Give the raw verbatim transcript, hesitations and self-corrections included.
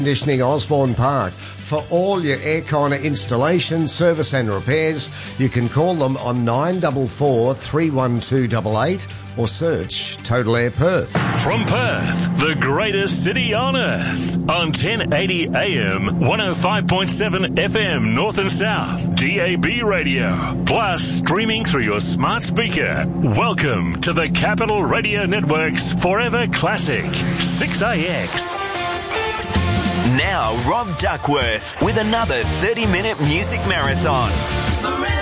Conditioning Osborne Park. For all your aircon installation, service and repairs, you can call them on nine four four, three one two eight eight or search Total Air Perth. From Perth, the greatest city on earth, on ten eighty A M, one oh five point seven F M North and South, D A B radio, plus streaming through your smart speaker. Welcome to the Capital Radio Network's Forever Classic, six A X. Now, Rob Duckworth with another thirty-minute music marathon.